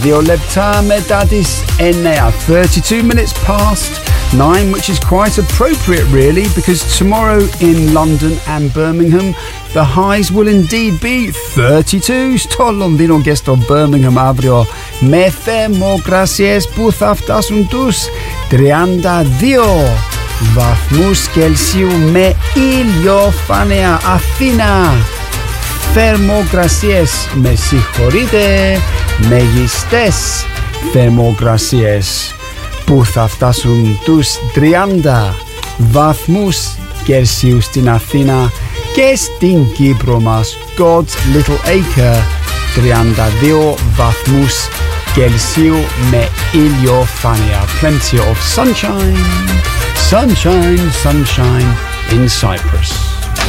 2 λεπτά μετά τις 9, 32 minutes past 9, which is quite appropriate really, because tomorrow in London and Birmingham the highs will indeed be 32. Στο Λονδίνο και στο Birmingham αύριο με θερμοκρασίες που θα φτάσουν τους 32 βαθμούς Κελσίου με ηλιοφάνεια. Αθήνα, θερμοκρασίες, με συγχωρείτε, μεγιστές θερμοκρασίες που θα φτάσουν τους 30 βαθμούς Κελσίου στην Αθήνα και στην Κύπρο μας. God's Little Acre, 32 βαθμούς Κελσίου με ηλιοφάνεια. Plenty of sunshine, sunshine, sunshine in Cyprus.